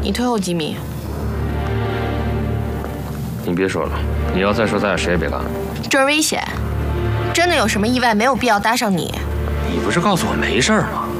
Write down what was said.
你退后几米。 你别说了，你要再说，咱俩谁也别干了。 这儿危险，真的有什么意外，没有必要搭上你。 你不是告诉我没事吗？